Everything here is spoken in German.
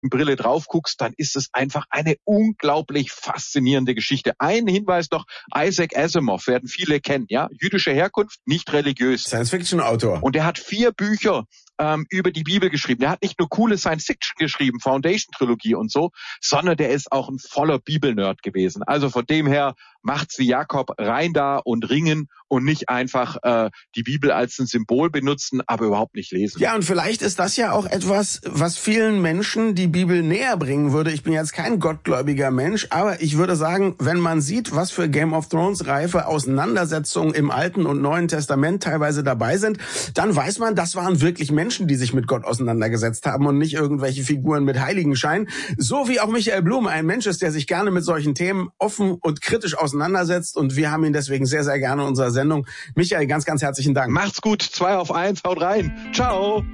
Brille drauf guckst, dann ist es einfach eine unglaublich faszinierende Geschichte. Ein Hinweis noch, Isaac Asimov werden viele kennen, ja, jüdische Herkunft, nicht religiös. Science-Fiction-Autor. Und er hat 4 Bücher über die Bibel geschrieben. Der hat nicht nur coole Science-Fiction geschrieben, Foundation-Trilogie und so, sondern der ist auch ein voller Bibel-Nerd gewesen. Also von dem her macht's wie Jakob, rein da und ringen und nicht einfach die Bibel als ein Symbol benutzen, aber überhaupt nicht lesen. Ja, und vielleicht ist das ja auch etwas, was vielen Menschen die Bibel näher bringen würde. Ich bin jetzt kein gottgläubiger Mensch, aber ich würde sagen, wenn man sieht, was für Game of Thrones reife Auseinandersetzungen im Alten und Neuen Testament teilweise dabei sind, dann weiß man, das waren wirklich Menschen, die sich mit Gott auseinandergesetzt haben und nicht irgendwelche Figuren mit Heiligenschein. So wie auch Michael Blum ein Mensch ist, der sich gerne mit solchen Themen offen und kritisch auseinandersetzt, und wir haben ihn deswegen sehr, sehr gerne in unserer Sendung. Michael, ganz, ganz herzlichen Dank. Macht's gut, 2 auf 1, haut rein. Ciao.